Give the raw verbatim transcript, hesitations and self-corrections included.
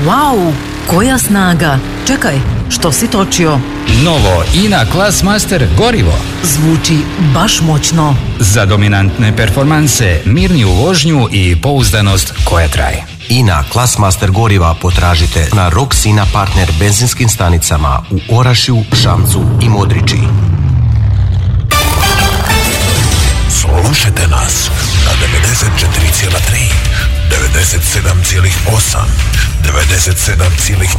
Wow, koja snaga! Čekaj, što si točio? Novo I N A Classmaster gorivo. Zvuči baš moćno. Za dominantne performanse, mirniju vožnju i pouzdanost koja traje. I N A Classmaster goriva potražite na Roxina partner benzinskim stanicama u Orašju, Šamcu i Modriči. Slušajte nas na devedeset četiri zarez tri, devedeset sedam zarez osam, devedeset sedam zarez